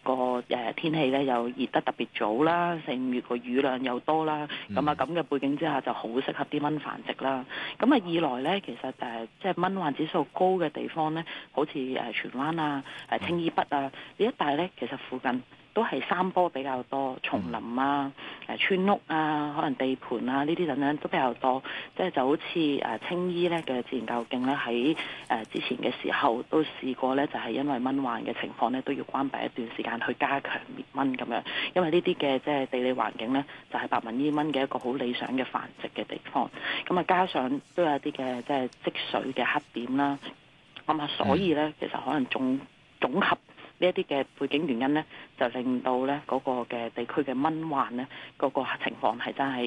天氣咧又熱得特別早啦，4、5月個雨量又多啦，咁嘅背景之下就好適合啲蚊繁殖啦。咁二來咧，其實即係蚊患指數高嘅地方咧，好似荃灣啊、青衣北啊呢一帶咧，其實附近都係山坡比較多，叢林啊、村屋啊、可能地盤啊呢啲等等都比較多。即係就好似青衣咧嘅自然教育徑咧，喺之前嘅時候都試過咧，就係因為蚊患嘅情況咧，都要關閉一段時間去加強滅蚊咁樣。因為呢啲嘅即係地理環境咧，就係白紋伊蚊嘅一個好理想嘅繁殖嘅地方。咁加上都有一啲嘅即係積水嘅黑點啦。所以咧，其實可能總合呢一啲嘅背景原因咧，就令到咧嗰個嘅地區嘅蚊患咧嗰個情況係真係